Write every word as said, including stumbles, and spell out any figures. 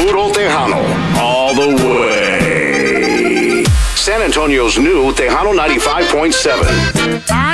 Puro Tejano, all the way. San Antonio's new Tejano ninety-five point seven.